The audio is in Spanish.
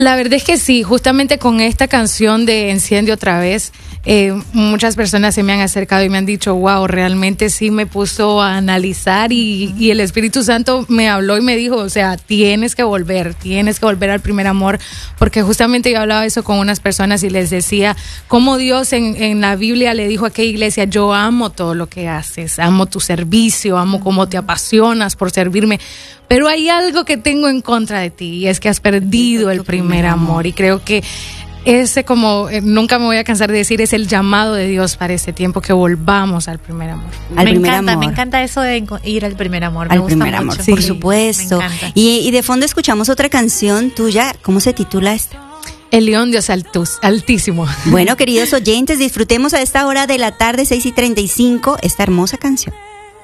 La verdad es que sí, justamente con esta canción de Enciende otra vez, muchas personas se me han acercado y me han dicho, wow, realmente sí me puso a analizar y el Espíritu Santo me habló y me dijo, o sea, tienes que volver al primer amor, porque justamente yo hablaba eso con unas personas y les decía cómo Dios en la Biblia le dijo a aquella iglesia, yo amo todo lo que haces, amo tu servicio, amo cómo te apasionas por servirme, pero hay algo que tengo en contra de ti y es que has perdido el primer amor. Y creo que ese, como nunca me voy a cansar de decir, es el llamado de Dios para este tiempo, que volvamos al primer amor. Me encanta eso de ir al primer amor. Me al gusta primer mucho. amor, Sí, por supuesto. Y de fondo escuchamos otra canción tuya. ¿Cómo se titula esta? El León Dios Altísimo. Bueno, queridos oyentes, disfrutemos a esta hora de la tarde, 6:35, esta hermosa canción.